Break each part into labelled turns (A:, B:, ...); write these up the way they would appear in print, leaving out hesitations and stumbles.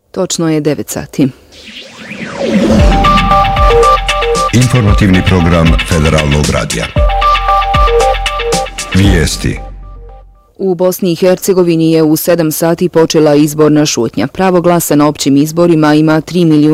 A: Točno je 9 sati.
B: Informativni program Federalnog radija. Vijesti.
A: U Bosni i Hercegovini je u 7 sati počela izborna šutnja. Pravo glasa na općim izborima ima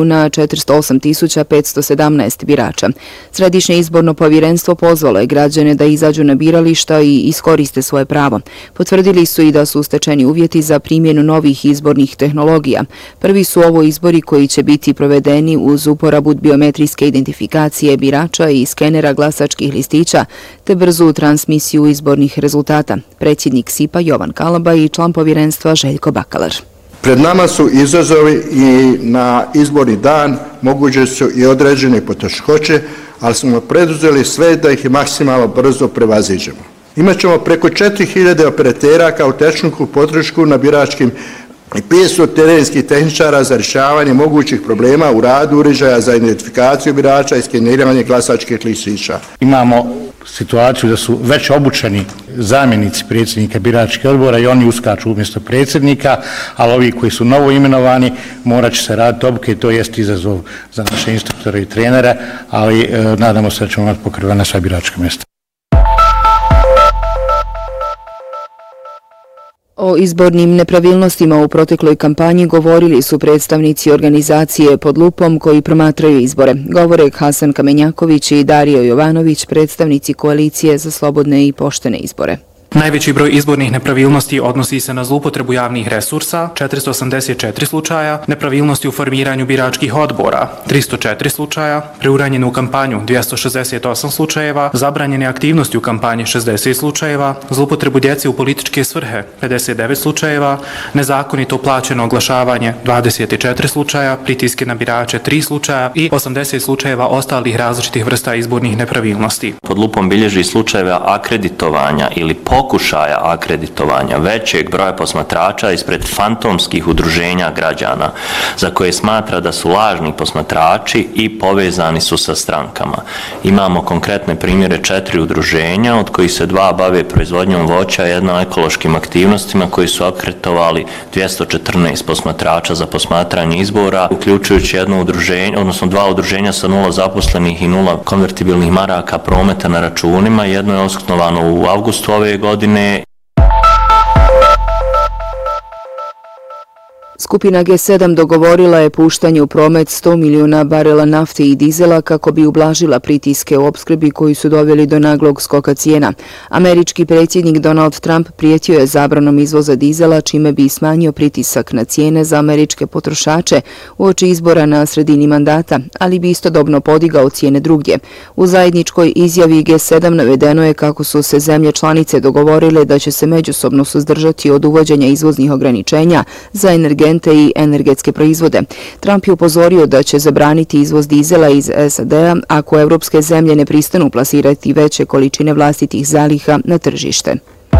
A: 3.408.517 birača. Središnje izborno povjerenstvo pozvalo je građane da izađu na birališta i iskoriste svoje pravo. Potvrdili su i da su stečeni uvjeti za primjenu novih izbornih tehnologija. Prvi su ovo izbori koji će biti provedeni uz uporabu biometrijske identifikacije birača i skenera glasačkih listića, te brzu transmisiju izbornih rezultata. Predsjednik SIP-a Jovan Kalaba i član povjerenstva Željko Bakalar.
C: Pred nama su izazovi i na izborni dan moguće su i određene poteškoće, ali smo preduzeli sve da ih maksimalno brzo prevaziđemo. Imaćemo preko 4000 operatera kao tehničku podršku na biračkim i 500 terenskih tehničara za rješavanje mogućih problema u radu uređaja za identifikaciju birača i skeniranje glasačkih listića.
D: Imamo situaciju da su već obučeni zamjenici predsjednika biračkih odbora i oni uskaču umjesto predsjednika, ali ovi koji su novo imenovani morat će se raditi obuke, to jest izazov za naše instruktore i trenere, ali nadamo se da ćemo imati pokrivena sva biračka mjesta.
A: O izbornim nepravilnostima u protekloj kampanji govorili su predstavnici organizacije Pod lupom koji promatraju izbore. Govore Hasan Kamenjaković i Dario Jovanović, predstavnici koalicije za slobodne i poštene izbore.
E: Najveći broj izbornih nepravilnosti odnosi se na zloupotrebu javnih resursa, 484 slučaja, nepravilnosti u formiranju biračkih odbora, 304 slučaja, preuranjenu kampanju, 268 slučajeva, zabranjene aktivnosti u kampanji, 60 slučajeva, zloupotrebu djece u političke svrhe, 59 slučajeva, nezakonito plaćeno oglašavanje, 24 slučaja, pritiske na birače, 3 slučaja i 80 slučajeva ostalih različitih vrsta izbornih nepravilnosti.
F: Pod lupom bilježi slučajeve akreditovanja ili pokušaja akreditovanja većeg broja posmatrača ispred fantomskih udruženja građana za koje smatra da su lažni posmatrači i povezani su sa strankama. Imamo konkretne primjere 4 udruženja, od kojih se 2 bave proizvodnjom voća, jedno ekološkim aktivnostima koji su akreditovali 214 posmatrača za posmatranje izbora, uključujući jedno udruženje, odnosno 2 udruženja sa 0 zaposlenih i 0 konvertibilnih maraka prometa na računima. Jedno je osnovano u avgustu ove godine.
A: Skupina G7 dogovorila je puštanje u promet 100 milijuna barela nafte i dizela kako bi ublažila pritiske u opskrbi koji su doveli do naglog skoka cijena. Američki predsjednik Donald Trump prijetio je zabranom izvoza dizela, čime bi smanjio pritisak na cijene za američke potrošače uoči izbora na sredini mandata, ali bi istodobno podigao cijene drugdje. U zajedničkoj izjavi G7 navedeno je kako su se zemlje članice dogovorile da će se međusobno suzdržati od uvođenja izvoznih ograničenja za energente i energetske proizvode. Trump je upozorio da će zabraniti izvoz dizela iz SAD-a ako evropske zemlje ne pristanu plasirati veće količine vlastitih zaliha na tržište.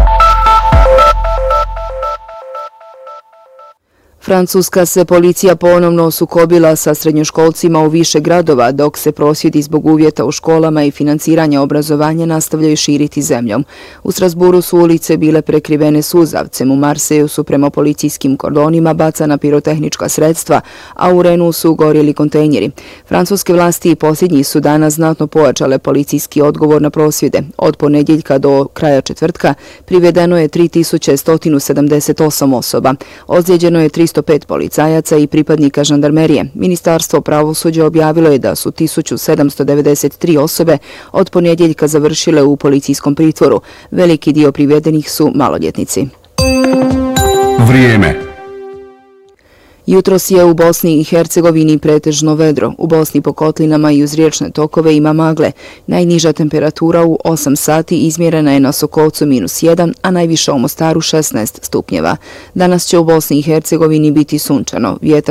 A: Francuska se policija ponovno sukobila sa srednjoškolcima u više gradova, dok se prosvjedi zbog uvjeta u školama i financiranja obrazovanja nastavljaju širiti zemljom. U Strasburu su ulice bile prekrivene suzavcem, u Marseju su prema policijskim kordonima bacana pirotehnička sredstva, a u Renu su gorjeli kontejneri. Francuske vlasti posljednjih su dana znatno pojačale policijski odgovor na prosvjede. Od ponedjeljka do kraja četvrtka privedeno je 3178 osoba. Ozlijeđeno je 305 policajaca i pripadnika žandarmerije. Ministarstvo pravosuđa objavilo je da su 1793 osobe od ponedjeljka završile u policijskom pritvoru. Veliki dio privedenih su maloljetnici.
B: Vrijeme.
A: Jutros je u Bosni i Hercegovini pretežno vedro. U Bosni po kotlinama i uz riječne tokove ima magle. Najniža temperatura u 8 sati izmjerena je na Sokolcu -1, a najviša u Mostaru 16 stupnjeva. Danas će u Bosni i Hercegovini biti sunčano. Vjetar